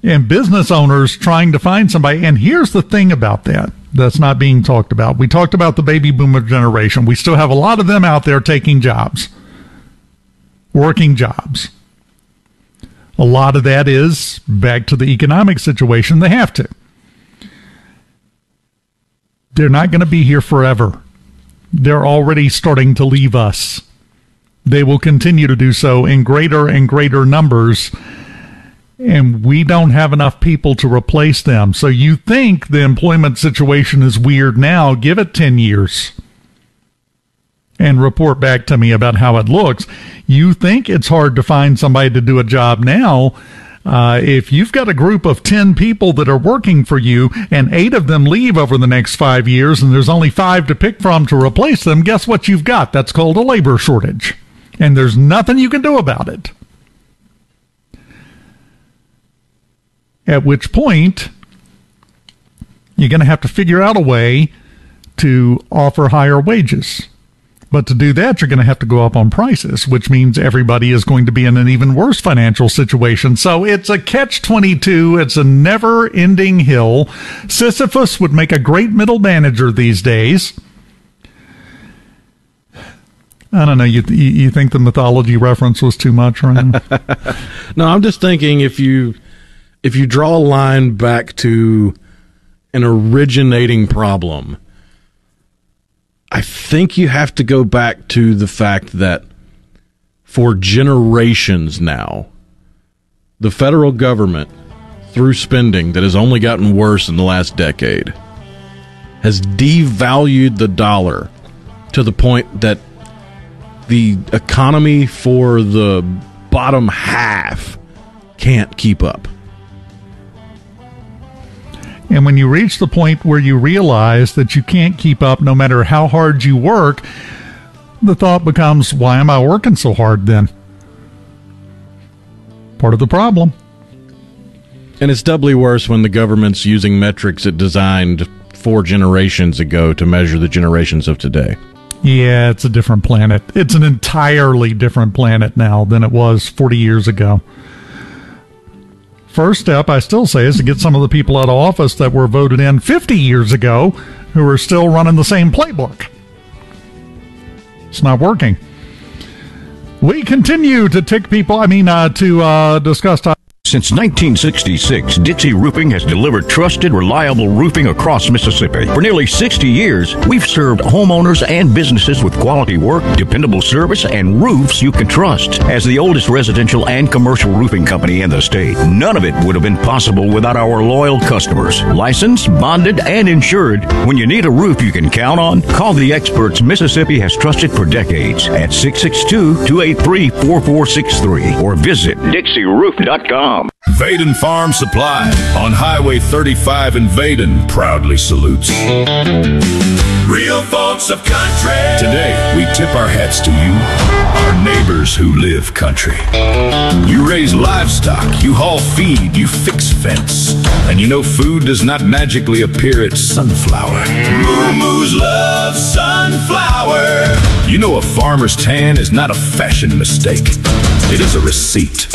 and business owners trying to find somebody. And here's the thing about that's not being talked about. We talked about the baby boomer generation. We still have a lot of them out there taking jobs, working jobs. A lot of that is back to the economic situation. They have to. They're not going to be here forever. They're already starting to leave us. They will continue to do so in greater and greater numbers, and we don't have enough people to replace them. So you think the employment situation is weird now, give it 10 years and report back to me about how it looks. You think it's hard to find somebody to do a job now. If you've got a group of 10 people that are working for you and 8 of them leave over the next 5 years and there's only 5 to pick from to replace them, guess what you've got? That's called a labor shortage. And there's nothing you can do about it. At which point, you're going to have to figure out a way to offer higher wages. But to do that, you're going to have to go up on prices, which means everybody is going to be in an even worse financial situation. So it's a catch-22. It's a never-ending hill. Sisyphus would make a great middle manager these days. I don't know. You think the mythology reference was too much, Ryan? No, I'm just thinking if you draw a line back to an originating problem, I think you have to go back to the fact that for generations now, the federal government, through spending that has only gotten worse in the last decade, has devalued the dollar to the point that the economy for the bottom half can't keep up. And when you reach the point where you realize that you can't keep up no matter how hard you work, the thought becomes, why am I working so hard then? Part of the problem. And it's doubly worse when the government's using metrics it designed 4 generations ago to measure the generations of today. Yeah, it's a different planet. It's an entirely different planet now than it was 40 years ago. First step, I still say, is to get some of the people out of office that were voted in 50 years ago who are still running the same playbook. It's not working. We continue to tick people, to discuss topics. Since 1966, Dixie Roofing has delivered trusted, reliable roofing across Mississippi. For nearly 60 years, we've served homeowners and businesses with quality work, dependable service, and roofs you can trust. As the oldest residential and commercial roofing company in the state, none of it would have been possible without our loyal customers. Licensed, bonded, and insured. When you need a roof you can count on, call the experts Mississippi has trusted for decades at 662-283-4463 or visit DixieRoof.com. Vaden Farm Supply on Highway 35 in Vaden proudly salutes real folks of country. Today, we tip our hats to you, our neighbors who live country. You raise livestock, you haul feed, you fix fence, and you know food does not magically appear at Sunflower. Moo-moos love Sunflower. You know a farmer's tan is not a fashion mistake. It is a receipt.